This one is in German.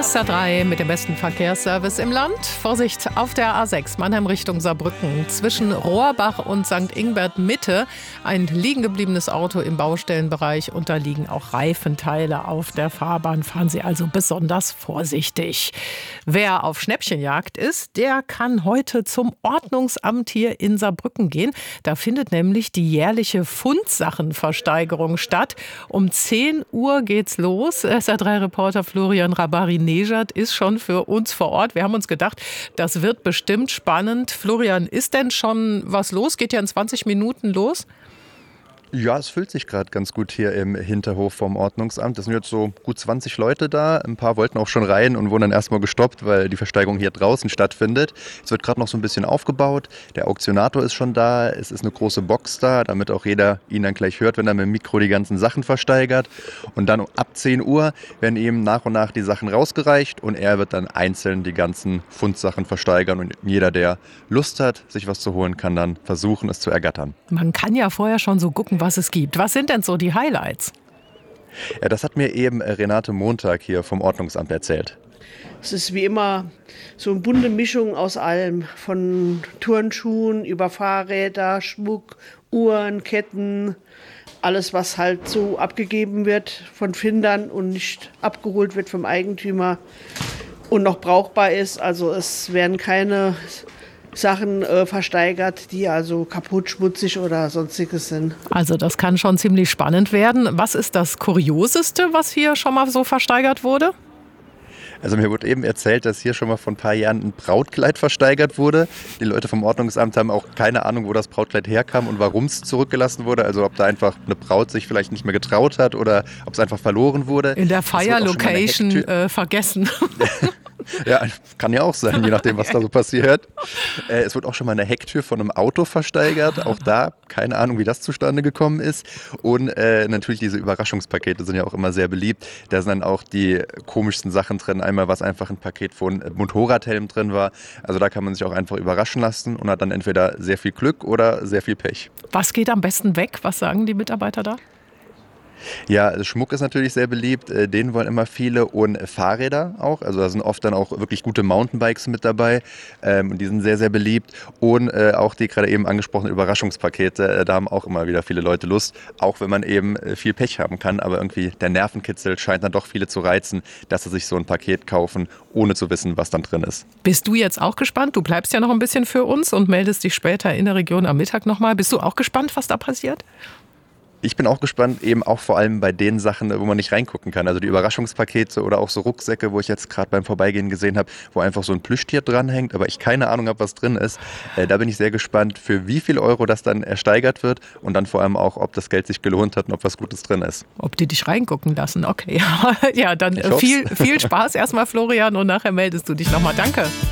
SR3 mit dem besten Verkehrsservice im Land. Vorsicht auf der A6 Mannheim Richtung Saarbrücken. Zwischen Rohrbach und St. Ingbert Mitte ein liegen gebliebenes Auto im Baustellenbereich und da liegen auch Reifenteile auf der Fahrbahn. Fahren Sie also besonders vorsichtig. Wer auf Schnäppchenjagd ist, der kann heute zum Ordnungsamt hier in Saarbrücken gehen. Da findet nämlich die jährliche Fundsachenversteigerung statt. Um 10 Uhr geht's los. SR3-Reporter Florian Rabari-Nejad ist schon für uns vor Ort. Wir haben uns gedacht, das wird bestimmt spannend. Florian, ist denn schon was los? Geht ja in 20 Minuten los? Ja, es füllt sich gerade ganz gut hier im Hinterhof vom Ordnungsamt. Es sind jetzt so gut 20 Leute da. Ein paar wollten auch schon rein und wurden dann erstmal gestoppt, weil die Versteigerung hier draußen stattfindet. Es wird gerade noch so ein bisschen aufgebaut. Der Auktionator ist schon da. Es ist eine große Box da, damit auch jeder ihn dann gleich hört, wenn er mit dem Mikro die ganzen Sachen versteigert. Und dann ab 10 Uhr werden ihm nach und nach die Sachen rausgereicht und er wird dann einzeln die ganzen Fundsachen versteigern. Und jeder, der Lust hat, sich was zu holen, kann dann versuchen, es zu ergattern. Man kann ja vorher schon so gucken, was es gibt. Was sind denn so die Highlights? Ja, das hat mir eben Renate Montag hier vom Ordnungsamt erzählt. Es ist wie immer so eine bunte Mischung aus allem. Von Turnschuhen über Fahrräder, Schmuck, Uhren, Ketten. Alles, was halt so abgegeben wird von Findern und nicht abgeholt wird vom Eigentümer und noch brauchbar ist. Also es werden keine Sachen versteigert, die also kaputt, schmutzig oder sonstiges sind. Also das kann schon ziemlich spannend werden. Was ist das Kurioseste, was hier schon mal so versteigert wurde? Also mir wurde eben erzählt, dass hier schon mal vor ein paar Jahren ein Brautkleid versteigert wurde. Die Leute vom Ordnungsamt haben auch keine Ahnung, wo das Brautkleid herkam und warum es zurückgelassen wurde. Also ob da einfach eine Braut sich vielleicht nicht mehr getraut hat oder ob es einfach verloren wurde. In der Fire Location vergessen. Ja, kann ja auch sein, je nachdem, was da so passiert. Es wird auch schon mal eine Hecktür von einem Auto versteigert. Auch da, keine Ahnung, wie das zustande gekommen ist. Und natürlich diese Überraschungspakete sind ja auch immer sehr beliebt. Da sind dann auch die komischsten Sachen drin. Einmal, was einfach ein Paket von Motorradhelm drin war. Also da kann man sich auch einfach überraschen lassen und hat dann entweder sehr viel Glück oder sehr viel Pech. Was geht am besten weg? Was sagen die Mitarbeiter da? Ja, Schmuck ist natürlich sehr beliebt, den wollen immer viele und Fahrräder auch, also da sind oft dann auch wirklich gute Mountainbikes mit dabei und die sind sehr, sehr beliebt und auch die gerade eben angesprochenen Überraschungspakete, da haben auch immer wieder viele Leute Lust, auch wenn man eben viel Pech haben kann, aber irgendwie der Nervenkitzel scheint dann doch viele zu reizen, dass sie sich so ein Paket kaufen, ohne zu wissen, was dann drin ist. Bist du jetzt auch gespannt? Du bleibst ja noch ein bisschen für uns und meldest dich später in der Region am Mittag nochmal. Bist du auch gespannt, was da passiert? Ich bin auch gespannt, eben auch vor allem bei den Sachen, wo man nicht reingucken kann. Also die Überraschungspakete oder auch so Rucksäcke, wo ich jetzt gerade beim Vorbeigehen gesehen habe, wo einfach so ein Plüschtier dranhängt, aber ich keine Ahnung habe, was drin ist. Da bin ich sehr gespannt, für wie viel Euro das dann ersteigert wird und dann vor allem auch, ob das Geld sich gelohnt hat und ob was Gutes drin ist. Ob die dich reingucken lassen, okay. Ja, dann viel Spaß erstmal, Florian, und nachher meldest du dich nochmal. Danke.